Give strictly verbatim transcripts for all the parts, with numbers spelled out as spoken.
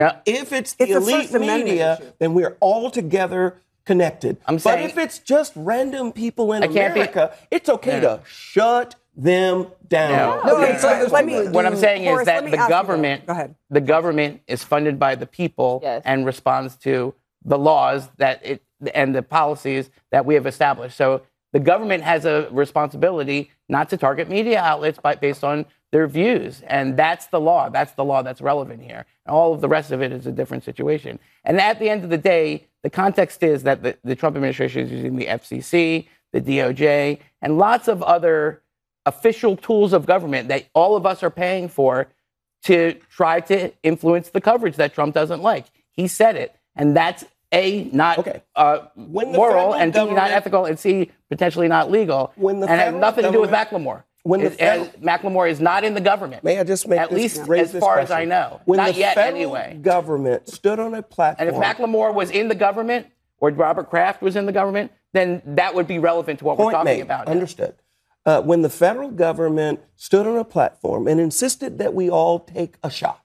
Now, if it's the it's elite media, issue. then we're all together connected. I'm but saying, if it's just random people in I can't America, be, it's okay no. to shut them down. No. Okay, so let me, what I'm saying Horace, is that the government, Go ahead. the government is funded by the people yes. and responds to the laws that it and the policies that we have established. So the government has a responsibility not to target media outlets by, based on their views. And that's the law. That's the law that's relevant here. All of the rest of it is a different situation. And at the end of the day, the context is that the, the Trump administration is using the F C C, the D O J, and lots of other official tools of government that all of us are paying for to try to influence the coverage that Trump doesn't like. He said it. And that's A, not okay. uh, moral, and B, not ethical, and C, potentially not legal, when the and has nothing to do with Macklemore. When the it, federal, Macklemore is not in the government. May I just make At this, least raise as far question. as I know. When not the yet, federal anyway. government stood on a platform. And if Macklemore was in the government, or Robert Kraft was in the government, then that would be relevant to what Point we're talking made. about. Understood. Uh, when the federal government stood on a platform and insisted that we all take a shot,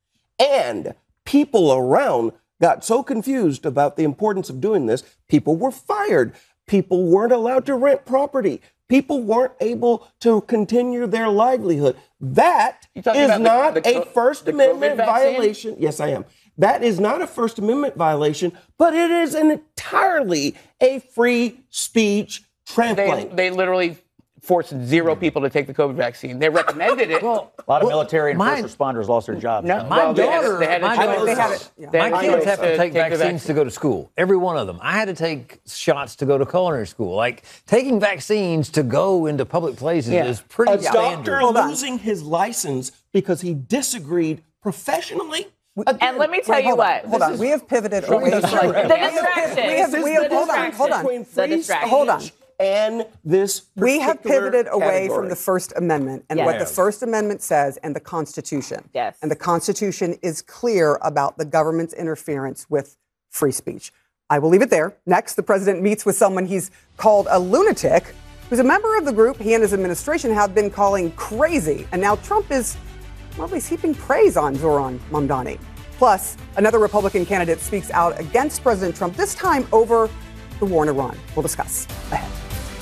and people around got so confused about the importance of doing this, people were fired. People weren't allowed to rent property. People weren't able to continue their livelihood. That is not the, the, a First Amendment violation. Yes, I am. That is not a First Amendment violation, but it is an entirely a free speech trampling. They, they literally forced zero people to take the COVID vaccine. They recommended it. Well, a lot of military and my, first responders lost their jobs. No, my well, daughter, they had, they had my, daughter, they had it, yeah. my kids have to, to take, take vaccines to go to school. Every one of them. I had to take shots to go to culinary school. Like, taking vaccines to go into public places yeah. is pretty a standard. A doctor losing his license because he disagreed professionally. Again, and let me tell wait, you hold what. On, hold on. We have pivoted away from the distraction. We have, we have, hold on, hold on. The distraction. Hold on. And this we have pivoted category. away from the First Amendment and yes. what the First Amendment says and the Constitution. Yes. And the Constitution is clear about the government's interference with free speech. I will leave it there. Next, the president meets with someone he's called a lunatic, who's a member of the group he and his administration have been calling crazy. And now Trump is, well, he's heaping praise on Zohran Mamdani. Plus, another Republican candidate speaks out against President Trump, this time over the war in Iran. We'll discuss ahead.